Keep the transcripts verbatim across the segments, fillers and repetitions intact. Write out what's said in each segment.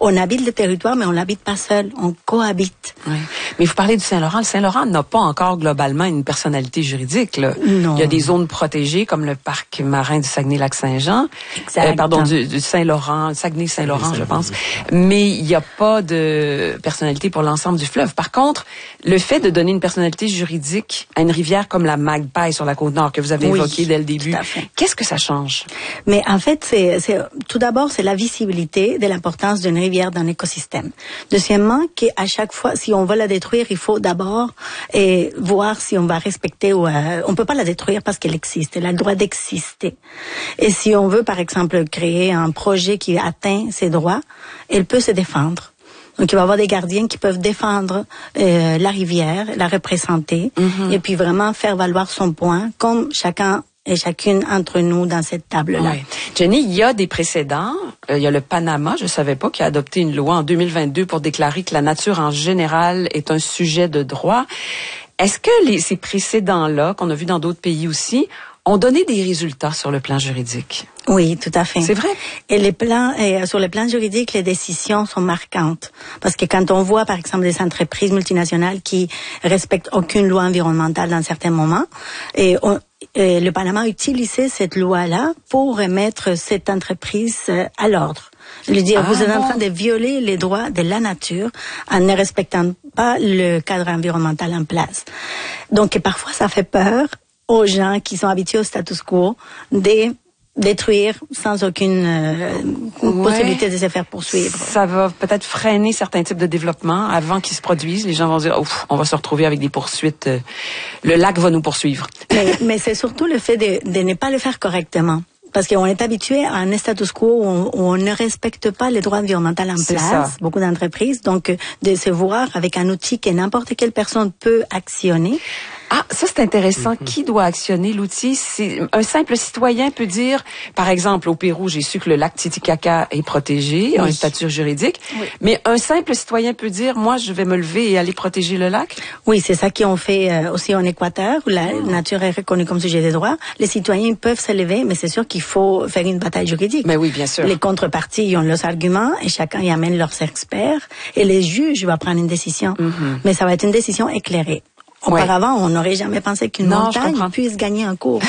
on habite le territoire, mais on l'habite pas seul, on cohabite. Oui. Mais vous parlez du Saint-Laurent. Le Saint-Laurent n'a pas encore globalement une personnalité juridique, là. Non. Il y a des zones protégées comme le parc marin du Saguenay-Lac-Saint-Jean. Exact. Euh, pardon, du, du Saint-Laurent, Saguenay-Saint-Laurent, je pense. Mais il n'y a pas de personnalité pour l'ensemble du fleuve. Par contre, le fait de donner une personnalité juridique à une rivière comme la Magpie sur la Côte-Nord que vous avez oui, évoquée dès le début, qu'est-ce que ça change? Mais en fait, c'est, c'est tout d'abord, c'est la visibilité de l'importance d'une rivière dans l'écosystème. Deuxièmement, qu'à chaque fois, si on veut la détruire, il faut d'abord et voir si on va respecter ou euh, on peut pas la détruire parce qu'elle existe, elle a le droit d'exister. Et si on veut, par exemple, créer un projet qui atteint ses droits, elle peut se défendre. Donc, il va y avoir des gardiens qui peuvent défendre euh, la rivière, la représenter, mm-hmm. et puis vraiment faire valoir son point, comme chacun et chacune entre nous dans cette table-là. Oui. Jenny, il y a des précédents. Euh, il y a le Panama, je savais pas, qui a adopté une loi en deux mille vingt-deux pour déclarer que la nature en général est un sujet de droit. Est-ce que les, ces précédents-là, qu'on a vus dans d'autres pays aussi, ont donné des résultats sur le plan juridique? Oui, tout à fait. C'est vrai. Et les plans, et sur le plan juridique, les décisions sont marquantes. Parce que quand on voit, par exemple, des entreprises multinationales qui respectent aucune loi environnementale dans certains moments, et, on, et le Panama a utilisé cette loi-là pour remettre cette entreprise à l'ordre. Je veux dire, ah, vous êtes en train de violer les droits de la nature en ne respectant pas le cadre environnemental en place. Donc, parfois, ça fait peur aux gens qui sont habitués au status quo de détruire sans aucune euh, ouais. possibilité de se faire poursuivre. Ça va peut-être freiner certains types de développement avant qu'ils se produisent. Les gens vont dire, ouf, on va se retrouver avec des poursuites. Le lac va nous poursuivre. Mais, mais c'est surtout le fait de, de ne pas le faire correctement. Parce qu'on est habitué à un status quo où on, où on ne respecte pas les droits environnementaux en c'est place, ça. Beaucoup d'entreprises. Donc, de se voir avec un outil que n'importe quelle personne peut actionner. Ah, ça c'est intéressant. Mm-hmm. Qui doit actionner l'outil? C'est un simple citoyen peut dire, par exemple, au Pérou, j'ai su que le lac Titicaca est protégé, oui. a un statut juridique, oui. mais un simple citoyen peut dire, moi, je vais me lever et aller protéger le lac? Oui, c'est ça qu'on fait euh, aussi en Équateur, où la oh. nature est reconnue comme sujet des droits. Les citoyens peuvent se lever, mais c'est sûr qu'il faut faire une bataille juridique. Mais oui, bien sûr. Les contreparties, ils ont leurs arguments et chacun y amène leurs experts et les juges vont prendre une décision. Mm-hmm. Mais ça va être une décision éclairée. Auparavant, ouais. on n'aurait jamais pensé qu'une non, montagne puisse gagner en cours.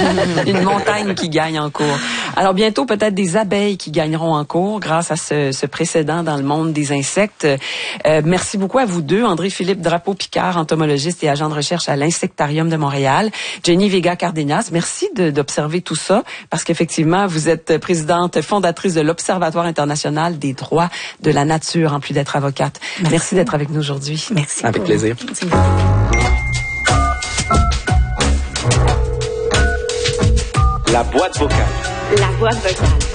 Une montagne qui gagne en cours. Alors bientôt, peut-être des abeilles qui gagneront en cours grâce à ce, ce précédent dans le monde des insectes. Euh, merci beaucoup à vous deux, André-Philippe Drapeau-Picard, entomologiste et agent de recherche à l'Insectarium de Montréal. Jenny Vega-Cardenas, merci de, d'observer tout ça, parce qu'effectivement, vous êtes présidente fondatrice de l'Observatoire international des droits de la nature, en plus d'être avocate. Merci, merci d'être avec nous aujourd'hui. Merci. Avec plaisir. Merci. La boîte vocale. La boîte vocale.